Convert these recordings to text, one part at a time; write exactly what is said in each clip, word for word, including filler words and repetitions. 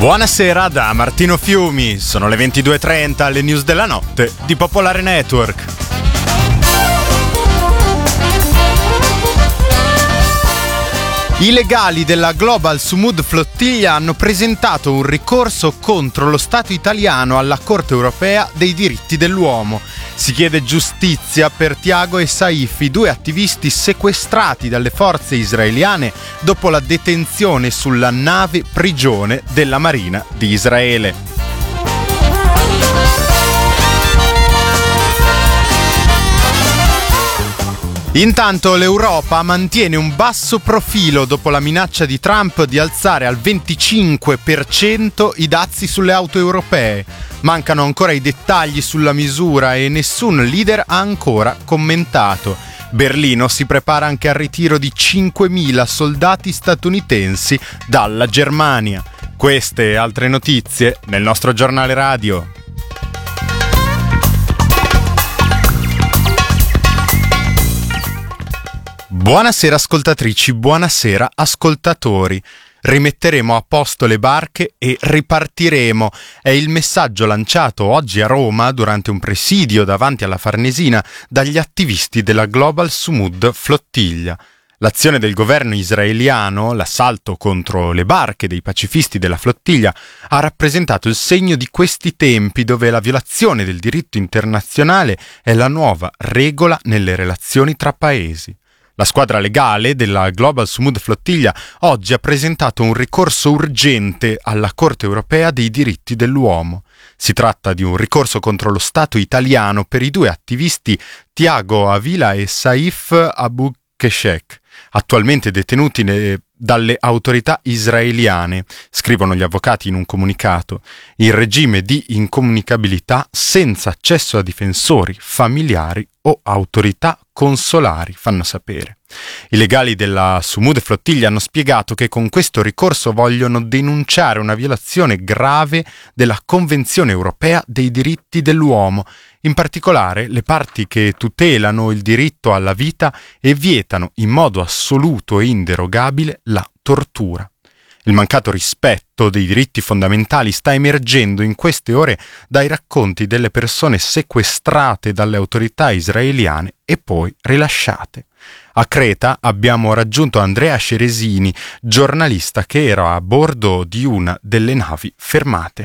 Buonasera da Martino Fiumi, sono le ventidue e trenta, le news della notte di Popolare Network. I legali della Global Sumud Flottiglia hanno presentato un ricorso contro lo Stato italiano alla Corte Europea dei Diritti dell'Uomo. Si chiede giustizia per Tiago e Saif, i due attivisti sequestrati dalle forze israeliane dopo la detenzione sulla nave prigione della Marina di Israele. Intanto l'Europa mantiene un basso profilo dopo la minaccia di Trump di alzare al venticinque per cento i dazi sulle auto europee. Mancano ancora i dettagli sulla misura e nessun leader ha ancora commentato. Berlino si prepara anche al ritiro di cinquemila soldati statunitensi dalla Germania. Queste e altre notizie nel nostro giornale radio. Buonasera ascoltatrici, buonasera ascoltatori. Rimetteremo a posto le barche e ripartiremo. È il messaggio lanciato oggi a Roma durante un presidio davanti alla Farnesina dagli attivisti della Global Sumud Flottiglia. L'azione del governo israeliano, l'assalto contro le barche dei pacifisti della flottiglia, ha rappresentato il segno di questi tempi dove la violazione del diritto internazionale è la nuova regola nelle relazioni tra paesi. La squadra legale della Global Sumud Flottiglia oggi ha presentato un ricorso urgente alla Corte Europea dei Diritti dell'Uomo. Si tratta di un ricorso contro lo Stato italiano per i due attivisti Tiago Avila e Saif Abu Keshek, attualmente detenuti ne- dalle autorità israeliane, scrivono gli avvocati in un comunicato, in regime di incomunicabilità senza accesso a difensori, familiari o autorità consolari, fanno sapere. I legali della Sumud Flottiglia hanno spiegato che con questo ricorso vogliono denunciare una violazione grave della Convenzione Europea dei Diritti dell'Uomo, in particolare le parti che tutelano il diritto alla vita e vietano in modo assoluto e inderogabile la tortura. Il mancato rispetto dei diritti fondamentali sta emergendo in queste ore dai racconti delle persone sequestrate dalle autorità israeliane e poi rilasciate. A Creta abbiamo raggiunto Andrea Ceresini, giornalista che era a bordo di una delle navi fermate.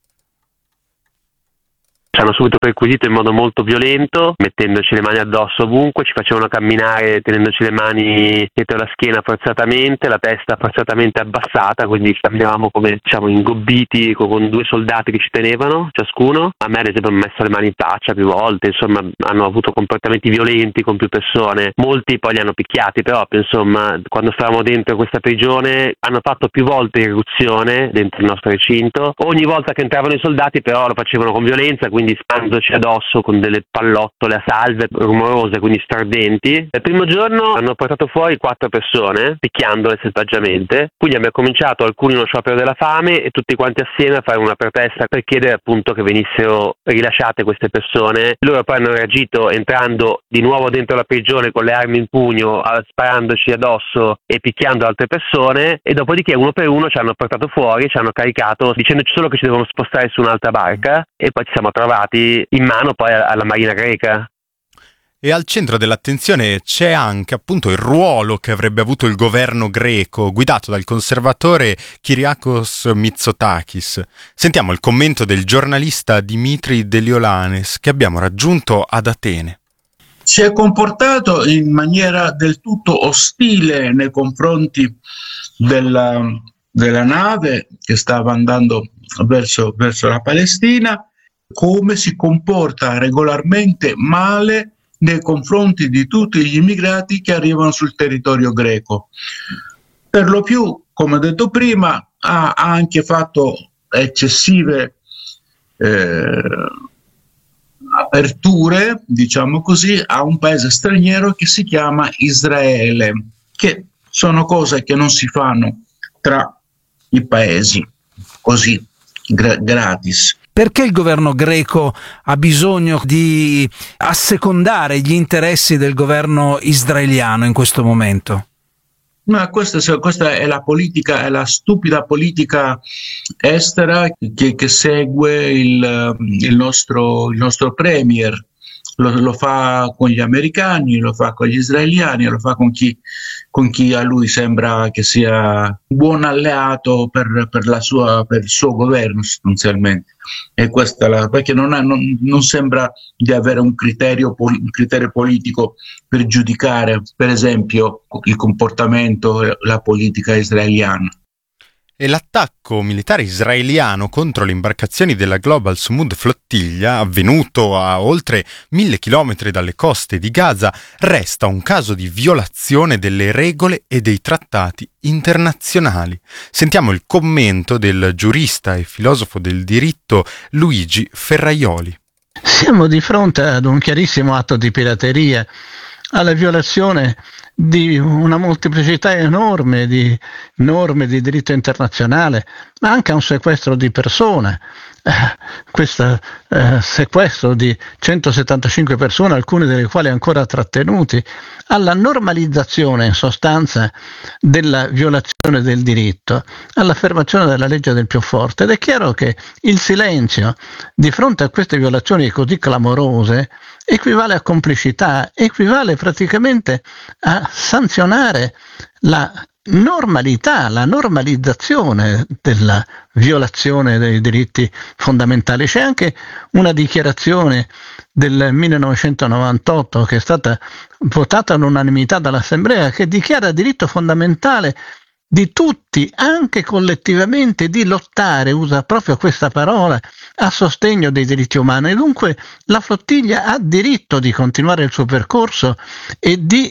Ci hanno subito perquisito in modo molto violento, mettendoci le mani addosso ovunque, ci facevano camminare tenendoci le mani dietro la schiena forzatamente, la testa forzatamente abbassata, quindi camminavamo come diciamo ingobbiti con, con due soldati che ci tenevano ciascuno. A me ad esempio hanno messo le mani in faccia più volte, insomma hanno avuto comportamenti violenti con più persone, molti poi li hanno picchiati, però insomma quando stavamo dentro questa prigione hanno fatto più volte irruzione dentro il nostro recinto, ogni volta che entravano i soldati però lo facevano con violenza, quindi quindi spandoci addosso con delle pallottole a salve rumorose, quindi stridenti. Il primo giorno hanno portato fuori quattro persone, picchiandole selvaggiamente, quindi abbiamo cominciato alcuni uno sciopero della fame e tutti quanti assieme a fare una protesta per chiedere appunto che venissero rilasciate queste persone. Loro poi hanno reagito entrando di nuovo dentro la prigione con le armi in pugno, sparandoci addosso e picchiando altre persone, e dopodiché uno per uno ci hanno portato fuori, ci hanno caricato dicendoci solo che ci devono spostare su un'altra barca, e poi ci siamo trovati in mano poi alla marina greca. E al centro dell'attenzione c'è anche appunto il ruolo che avrebbe avuto il governo greco guidato dal conservatore Kyriakos Mitsotakis. Sentiamo il commento del giornalista Dimitri Deliolanes che abbiamo raggiunto ad Atene. Si è comportato in maniera del tutto ostile nei confronti della, della nave che stava andando verso, verso la Palestina, come si comporta regolarmente male nei confronti di tutti gli immigrati che arrivano sul territorio greco. Per lo più, come ho detto prima, ha anche fatto eccessive eh, aperture, diciamo così, a un paese straniero che si chiama Israele, che sono cose che non si fanno tra i paesi così gra- gratis. Perché il governo greco ha bisogno di assecondare gli interessi del governo israeliano in questo momento? Ma questa, questa è la politica, è la stupida politica estera che, che segue il, il nostro, il nostro premier. Lo, lo fa con gli americani, lo fa con gli israeliani, lo fa con chi, con chi a lui sembra che sia un buon alleato per, per, la sua, per il suo governo sostanzialmente. E questa la, perché non, ha, non, non sembra di avere un criterio, un criterio politico per giudicare, per esempio, il comportamento, la politica israeliana. E l'attacco militare israeliano contro le imbarcazioni della Global Sumud Flottiglia, avvenuto a oltre mille chilometri dalle coste di Gaza, resta un caso di violazione delle regole e dei trattati internazionali. Sentiamo il commento del giurista e filosofo del diritto Luigi Ferraioli. Siamo di fronte ad un chiarissimo atto di pirateria, alla violazione di una molteplicità enorme di norme di diritto internazionale, ma anche a un sequestro di persone. Eh, questo eh, sequestro di centosettantacinque persone, alcune delle quali ancora trattenuti, alla normalizzazione in sostanza della violazione del diritto, all'affermazione della legge del più forte. Ed è chiaro che il silenzio di fronte a queste violazioni così clamorose equivale a complicità, equivale praticamente a sanzionare la normalità, la normalizzazione della violazione dei diritti fondamentali. C'è anche una dichiarazione del millenovecentonovantotto che è stata votata all'unanimità dall'Assemblea, che dichiara diritto fondamentale di tutti, anche collettivamente, di lottare, usa proprio questa parola, a sostegno dei diritti umani. E dunque la flottiglia ha diritto di continuare il suo percorso e di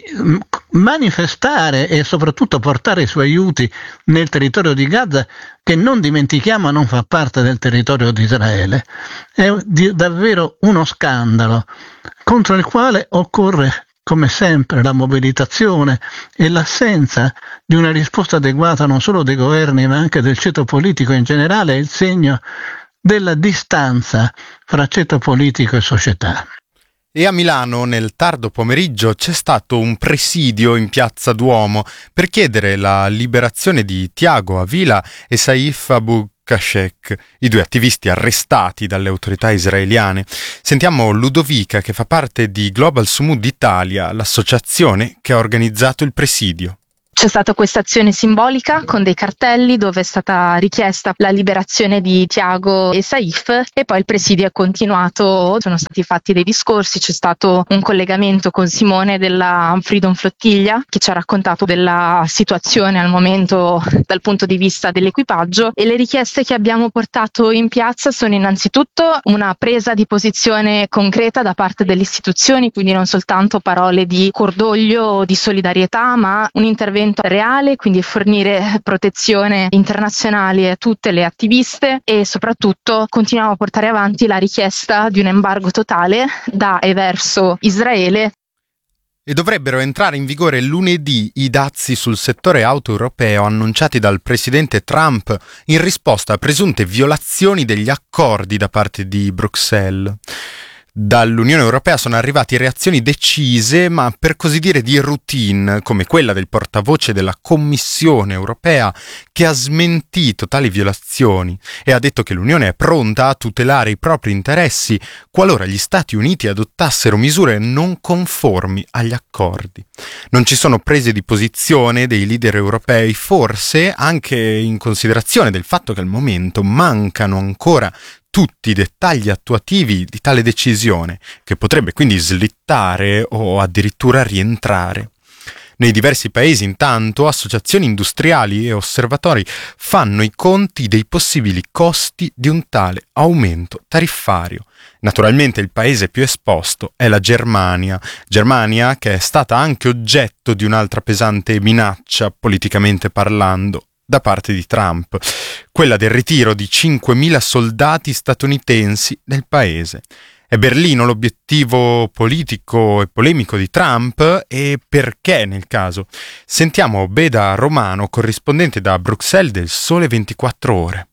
manifestare e soprattutto portare i suoi aiuti nel territorio di Gaza, che non dimentichiamo non fa parte del territorio di Israele. È di, davvero uno scandalo contro il quale occorre, come sempre, la mobilitazione e l'assenza di una risposta adeguata non solo dei governi ma anche del ceto politico in generale è il segno della distanza fra ceto politico e società. E a Milano nel tardo pomeriggio c'è stato un presidio in Piazza Duomo per chiedere la liberazione di Tiago Avila e Saif Abu Kashek, i due attivisti arrestati dalle autorità israeliane. Sentiamo Ludovica, che fa parte di Global Sumud Italia, l'associazione che ha organizzato il presidio. C'è stata questa azione simbolica con dei cartelli dove è stata richiesta la liberazione di Tiago e Saif, e poi il presidio è continuato, sono stati fatti dei discorsi, c'è stato un collegamento con Simone della Freedom Flottiglia che ci ha raccontato della situazione al momento dal punto di vista dell'equipaggio, e le richieste che abbiamo portato in piazza sono innanzitutto una presa di posizione concreta da parte delle istituzioni, quindi non soltanto parole di cordoglio o di solidarietà, ma un intervento reale, quindi fornire protezione internazionale a tutte le attiviste, e soprattutto continuiamo a portare avanti la richiesta di un embargo totale da e verso Israele. E dovrebbero entrare in vigore lunedì i dazi sul settore auto europeo annunciati dal presidente Trump in risposta a presunte violazioni degli accordi da parte di Bruxelles. Dall'Unione Europea sono arrivate reazioni decise, ma per così dire di routine, come quella del portavoce della Commissione Europea, che ha smentito tali violazioni e ha detto che l'Unione è pronta a tutelare i propri interessi qualora gli Stati Uniti adottassero misure non conformi agli accordi. Non ci sono prese di posizione dei leader europei, forse anche in considerazione del fatto che al momento mancano ancora tutti i dettagli attuativi di tale decisione, che potrebbe quindi slittare o addirittura rientrare. Nei diversi paesi, intanto, associazioni industriali e osservatori fanno i conti dei possibili costi di un tale aumento tariffario. Naturalmente il paese più esposto è la Germania, Germania che è stata anche oggetto di un'altra pesante minaccia, politicamente parlando, da parte di Trump, quella del ritiro di cinquemila soldati statunitensi nel paese. È Berlino l'obiettivo politico e polemico di Trump, e perché nel caso? Sentiamo Beda Romano, corrispondente da Bruxelles del Sole ventiquattro Ore.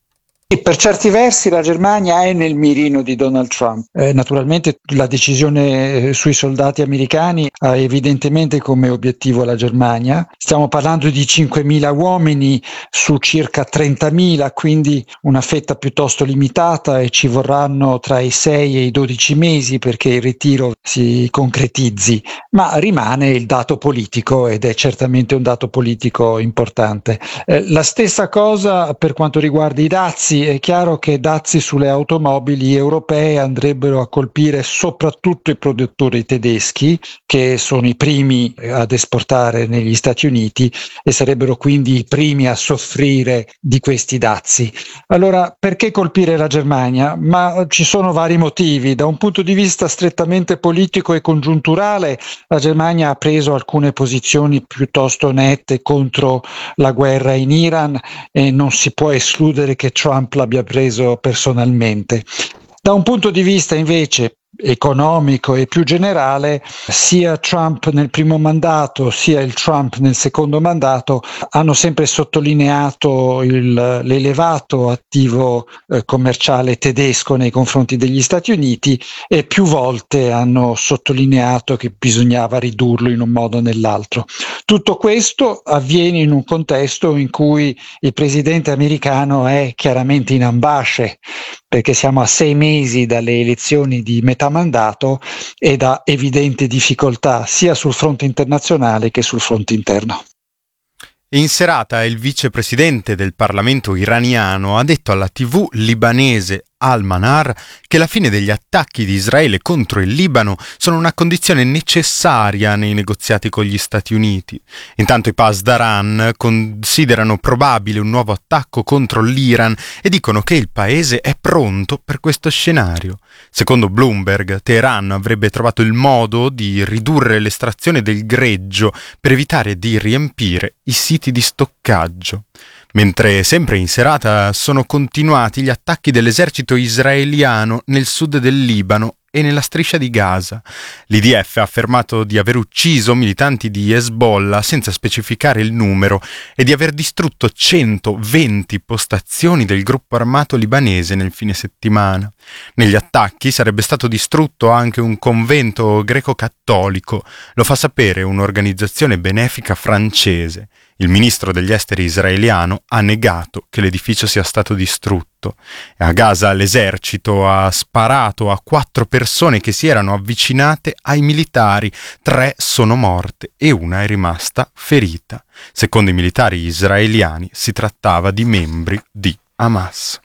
E per certi versi la Germania è nel mirino di Donald Trump. Eh, naturalmente la decisione sui soldati americani ha evidentemente come obiettivo la Germania. Stiamo parlando di cinquemila uomini su circa trentamila, quindi una fetta piuttosto limitata, e ci vorranno tra i sei e i dodici mesi perché il ritiro si concretizzi. Ma rimane il dato politico, ed è certamente un dato politico importante. Eh, la stessa cosa per quanto riguarda i dazi. È chiaro che dazi sulle automobili europee andrebbero a colpire soprattutto i produttori tedeschi, che sono i primi ad esportare negli Stati Uniti e sarebbero quindi i primi a soffrire di questi dazi. Allora, perché colpire la Germania? Ma ci sono vari motivi. Da un punto di vista strettamente politico e congiunturale, la Germania ha preso alcune posizioni piuttosto nette contro la guerra in Iran e non si può escludere che Trump l'abbia preso personalmente. Da un punto di vista invece economico e più generale, sia Trump nel primo mandato sia il Trump nel secondo mandato hanno sempre sottolineato il, l'elevato attivo eh, commerciale tedesco nei confronti degli Stati Uniti, e più volte hanno sottolineato che bisognava ridurlo in un modo o nell'altro. Tutto questo avviene in un contesto in cui il presidente americano è chiaramente in ambasce, perché siamo a sei mesi dalle elezioni di metà mandato ed ha evidenti difficoltà sia sul fronte internazionale che sul fronte interno. In serata il vicepresidente del Parlamento iraniano ha detto alla tivù libanese Al-Manar che la fine degli attacchi di Israele contro il Libano sono una condizione necessaria nei negoziati con gli Stati Uniti. Intanto i Pasdaran considerano probabile un nuovo attacco contro l'Iran e dicono che il paese è pronto per questo scenario. Secondo Bloomberg, Teheran avrebbe trovato il modo di ridurre l'estrazione del greggio per evitare di riempire i siti di stoccaggio. Mentre sempre in serata sono continuati gli attacchi dell'esercito israeliano nel sud del Libano e nella striscia di Gaza. L'I D F ha affermato di aver ucciso militanti di Hezbollah senza specificare il numero e di aver distrutto centoventi postazioni del gruppo armato libanese nel fine settimana. Negli attacchi sarebbe stato distrutto anche un convento greco-cattolico, lo fa sapere un'organizzazione benefica francese. Il ministro degli esteri israeliano ha negato che l'edificio sia stato distrutto. A Gaza l'esercito ha sparato a quattro persone che si erano avvicinate ai militari, tre sono morte e una è rimasta ferita. Secondo i militari israeliani si trattava di membri di Hamas.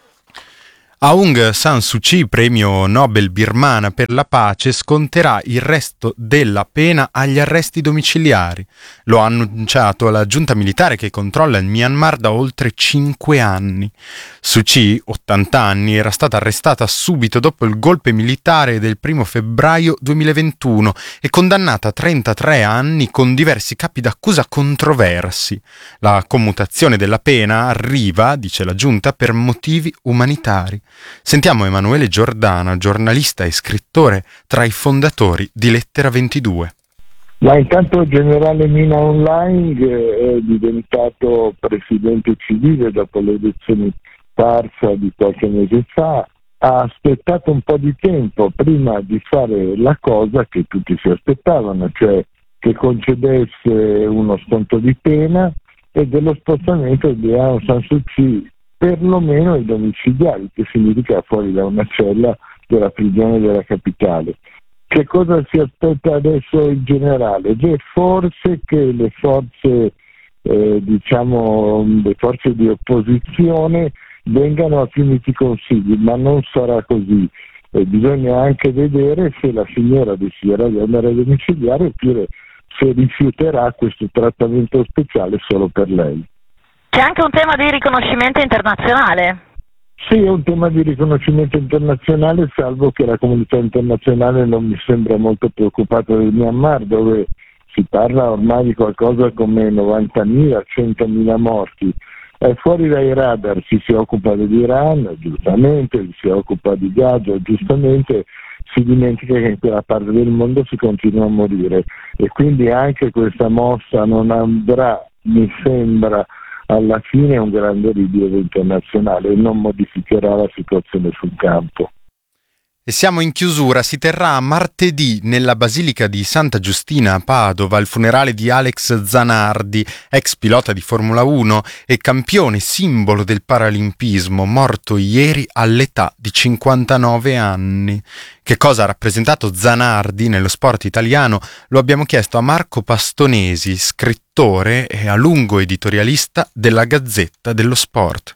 Aung San Suu Kyi, premio Nobel birmana per la pace, sconterà il resto della pena agli arresti domiciliari. Lo ha annunciato la giunta militare che controlla il Myanmar da oltre cinque anni. Suu Kyi, ottanta anni, era stata arrestata subito dopo il golpe militare del primo febbraio duemilaventuno e condannata a trentatré anni con diversi capi d'accusa controversi. La commutazione della pena arriva, dice la giunta, per motivi umanitari. Sentiamo Emanuele Giordana, giornalista e scrittore tra i fondatori di Lettera ventidue. Ma intanto il generale Mina Aung Hlaing è diventato presidente civile dopo le elezioni sparsa di qualche mese fa. Ha aspettato un po' di tempo prima di fare la cosa che tutti si aspettavano, cioè che concedesse uno sconto di pena e dello spostamento di Aung San Suu Kyi perlomeno ai domiciliari, che significa fuori da una cella della prigione della capitale. Che cosa si aspetta adesso il generale? Beh, forse che le forze, eh, diciamo, le forze di opposizione vengano a finiti consigli, ma non sarà così. Eh, bisogna anche vedere se la signora deciderà di andare a domiciliare oppure se rifiuterà questo trattamento speciale solo per lei. C'è anche un tema di riconoscimento internazionale. Sì, è un tema di riconoscimento internazionale, salvo che la comunità internazionale non mi sembra molto preoccupata del Myanmar, dove si parla ormai di qualcosa come novantamila, centomila morti. È fuori dai radar, ci si occupa dell'Iran, giustamente, si occupa di Gaza, giustamente, si dimentica che in quella parte del mondo si continua a morire. E quindi anche questa mossa non andrà, mi sembra, alla fine un grande rilievo internazionale e non modificherà la situazione sul campo. E siamo in chiusura, si terrà martedì nella Basilica di Santa Giustina a Padova il funerale di Alex Zanardi, ex pilota di Formula uno e campione simbolo del paralimpismo, morto ieri all'età di cinquantanove anni. Che cosa ha rappresentato Zanardi nello sport italiano? Lo abbiamo chiesto a Marco Pastonesi, scrittore e a lungo editorialista della Gazzetta dello Sport.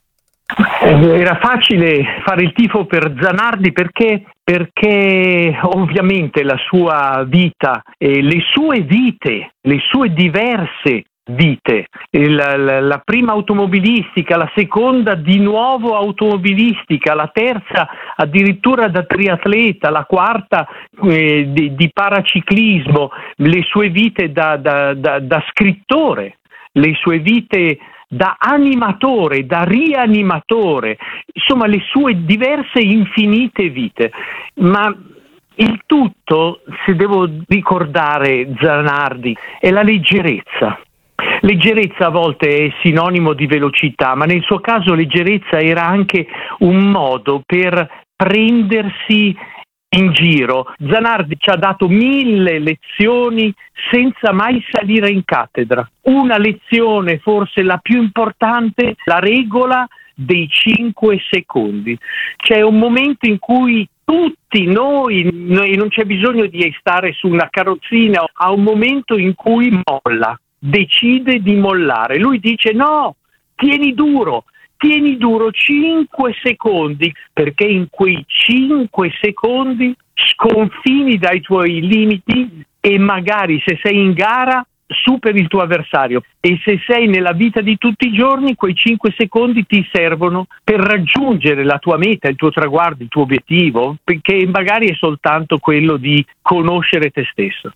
Era facile fare il tifo per Zanardi perché, perché ovviamente la sua vita, eh, le sue vite, le sue diverse vite, la, la, la prima automobilistica, la seconda di nuovo automobilistica, la terza addirittura da triatleta, la quarta eh, di, di paraciclismo, le sue vite da, da, da, da scrittore, le sue vite da animatore, da rianimatore, insomma le sue diverse infinite vite. Ma il tutto, se devo ricordare Zanardi, è la leggerezza. Leggerezza a volte è sinonimo di velocità, ma nel suo caso leggerezza era anche un modo per prendersi in giro. Zanardi ci ha dato mille lezioni senza mai salire in cattedra. Una lezione, forse la più importante, la regola dei cinque secondi. C'è un momento in cui tutti noi, noi, non c'è bisogno di stare su una carrozzina, ha un momento in cui molla, decide di mollare. Lui dice no, tieni duro, tieni duro cinque secondi, perché in quei cinque secondi sconfini dai tuoi limiti e magari se sei in gara superi il tuo avversario, e se sei nella vita di tutti i giorni quei cinque secondi ti servono per raggiungere la tua meta, il tuo traguardo, il tuo obiettivo, perché magari è soltanto quello di conoscere te stesso.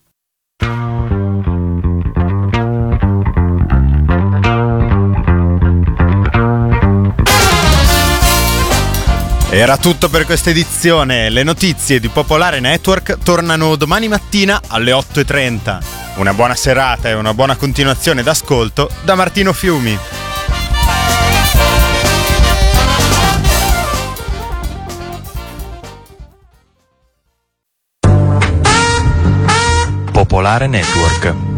Era tutto per questa edizione. Le notizie di Popolare Network tornano domani mattina alle otto e trenta. Una buona serata e una buona continuazione d'ascolto da Martino Fiumi. Popolare Network.